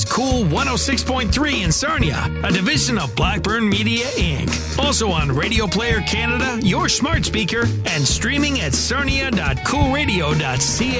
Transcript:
Cool 106.3 in Sarnia, a division of Blackburn Media, Inc. Also on Radio Player Canada, your smart speaker, and streaming at sarnia.coolradio.ca.